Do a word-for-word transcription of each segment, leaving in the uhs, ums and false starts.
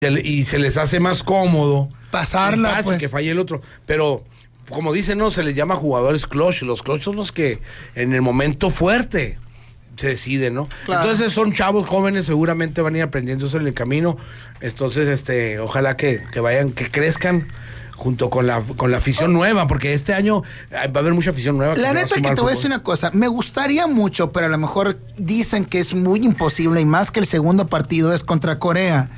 y se les hace más cómodo pasarla, pase, pues. que falle el otro. Pero, como dicen, no, se les llama jugadores clutch. Los clutch son los que en el momento fuerte se deciden, ¿no? Claro. Entonces son chavos jóvenes, seguramente van a ir aprendiendo eso en el camino. Entonces, este, ojalá que, que vayan, que crezcan junto con la con la afición nueva, porque este año va a haber mucha afición nueva. La neta que te voy a decir una cosa, me gustaría mucho, pero a lo mejor dicen que es muy imposible, y más que el segundo partido es contra Corea,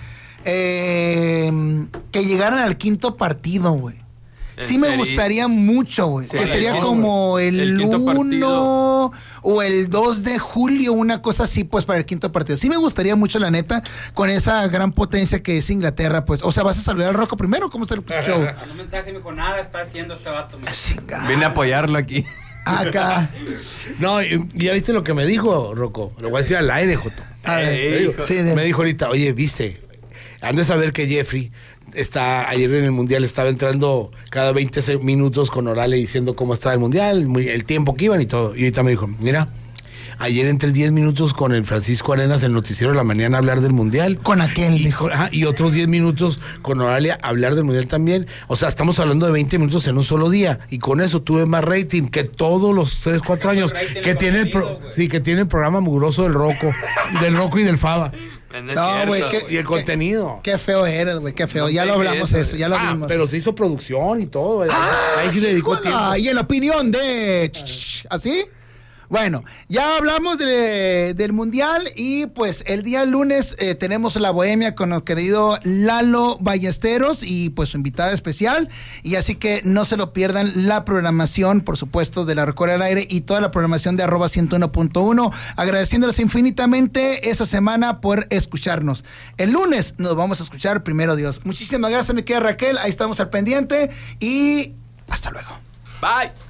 eh, que llegaran al quinto partido, güey. Sí me gustaría mucho, güey. Que sería como el uno o el dos de julio, una cosa así, pues, para el quinto partido. Sí me gustaría mucho, la neta, con esa gran potencia que es Inglaterra, pues. O sea, ¿vas a saludar al Rocco primero? ¿Cómo está el show? Un mensaje, me dijo, nada está haciendo este vato. Vine a apoyarlo aquí. Acá. No, y, ya viste lo que me dijo, Rocco. Lo voy a decir al aire, Joto. A ver, me, dijo, sí, me dijo ahorita, oye, viste, han de saber que Jeffrey está, ayer en el Mundial estaba entrando cada veinte minutos con Orale diciendo cómo estaba el Mundial, el tiempo que iban y todo. Y ahorita me dijo, mira, ayer entré diez minutos con el Francisco Arenas, el noticiero de la mañana, a hablar del Mundial. Con aquel, y, dijo. Ajá, y otros diez minutos con Orale a hablar del Mundial también. O sea, estamos hablando de veinte minutos en un solo día. Y con eso tuve más rating que todos los tres, cuatro años que tiene, el pro, sí, que tiene el programa mugroso del Rocco, del Rocco y del Faba. No, güey, y el contenido. Qué feo eres, güey, qué feo. Ya lo hablamos eso, eso ya lo ah, vimos. Pero se hizo producción y todo. Ah, ahí sí le dedicó tiempo. Y en la opinión de... ¿Así? Bueno, ya hablamos de, del Mundial y pues el día lunes eh, tenemos la bohemia con el querido Lalo Ballesteros y pues su invitada especial, y así que no se lo pierdan la programación, por supuesto, de la Recuerda al Aire y toda la programación de arroba ciento uno punto uno, agradeciéndoles infinitamente esa semana por escucharnos. El lunes nos vamos a escuchar, primero Dios. Muchísimas gracias, mi querida Raquel, ahí estamos al pendiente y hasta luego. Bye.